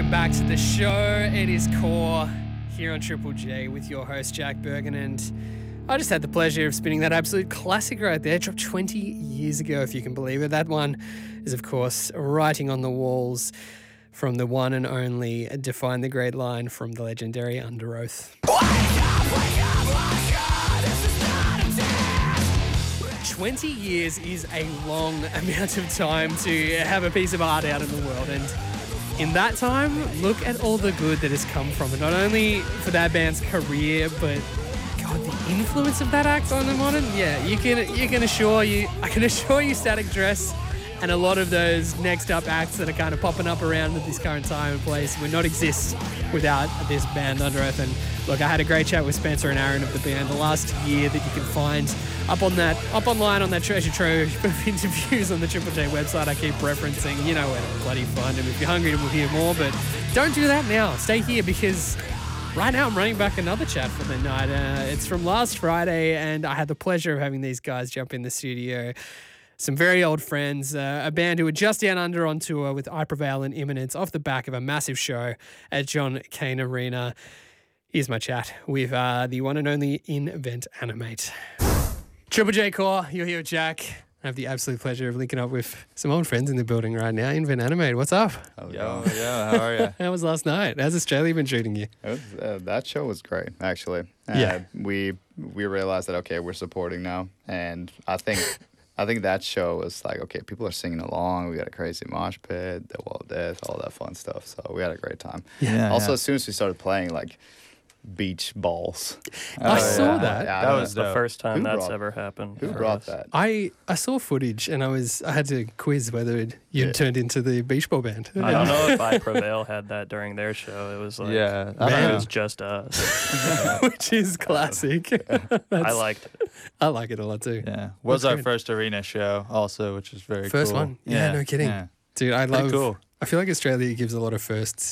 welcome back to the show. It is Core here on Triple J with your host, Jack Bergen, and I just had the pleasure of spinning that absolute classic right there. Dropped 20 years ago, if you can believe it. That one is, of course, Writing on the Walls from the one and only Define the Great Line from the legendary Under Oath. Wake up, this is not a test. 20 years is a long amount of time to have a piece of art out in the world, and in that time, look at all the good that has come from it. Not only for that band's career, but God, the influence of that act on the modern. Yeah, I can assure you, Static Dress and a lot of those next up acts that are kind of popping up around at this current time and place would not exist without this band Under Oath. And look, I had a great chat with Spencer and Aaron of the band the last year that you can find up online on that treasure trove of interviews on the Triple J website. I keep referencing, you know where to bloody find them if you're hungry to hear more. But don't do that now. Stay here because right now I'm running back another chat for the night. It's from last Friday, and I had the pleasure of having these guys jump in the studio. Some very old friends, a band who were just down under on tour with I Prevail and Imminence off the back of a massive show at John Cain Arena. Here's my chat with the one and only Invent Animate. Triple J Core, you're here with Jack. I have the absolute pleasure of linking up with some old friends in the building right now. Invent Animate, what's up? Yo, how are you? How was last night? How's Australia been treating you? That show was great, actually. Yeah. We realized that, okay, we're supporting now. And I think that show was like, okay, people are singing along. We got a crazy mosh pit, the wall of death, all that fun stuff. So we had a great time. Yeah. Also, as soon as we started playing, like, beach balls. I saw that. Yeah, That was the dope. first time Who that's brought- ever happened. Who for brought us. that? I saw footage and I had to quiz whether you'd turned into the beach ball band. I don't know if I Prevail had that during their show. It was like, Yeah, I Man. it was just us. Which is classic. I liked it. I like it a lot too. Yeah, was That's our great. first arena show also, which is very First cool. one? Yeah, no kidding. Yeah. Dude, I Pretty love. cool. I feel like Australia gives a lot of firsts